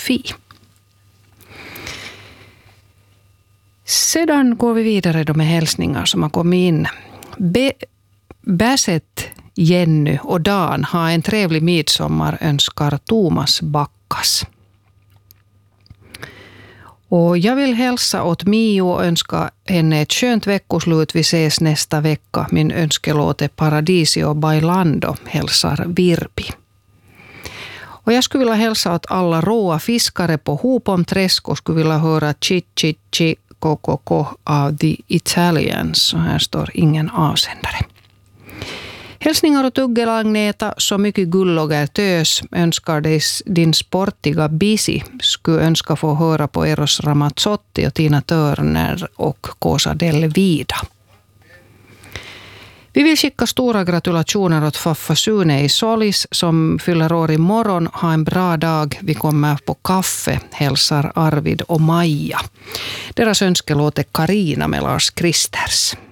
Fi. Sedan går vi vidare då med hälsningar som har kommit in. Basset, Jenny och Dan har en trevlig midsommar, önskar Thomas Backas. Och jag vill hälsa åt Mio och önska henne ett skönt veckoslut. Vi ses nästa vecka. Min önskelåt är Paradisio Bailando, hälsar Virpi. Och jag skulle vilja hälsa åt alla råa fiskare på Hopomträsk och skulle vilja höra Chi Chi Chi Kokoko av The Italians. Så här står ingen avsändare. Hälsningar åt Uggela Agneta, så mycket gulloger tös, önskar dig din sportiga Bisi, skulle önska få höra på Eros Ramazzotti och Tina Turner och Cosa del Vida. Vi vill skicka stora gratulationer åt Faffa Sune i Solis som fyller år imorgon. Ha en bra dag, vi kommer på kaffe, hälsar Arvid och Maja. Deras önskelåt är Karina med Lars Kristers.